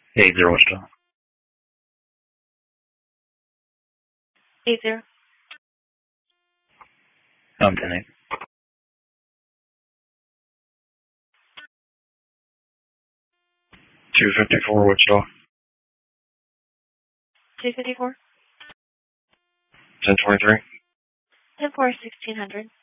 80 Wichita. 80. 10-8. 254 Wichita. 254. 1023. 10-4, 1600.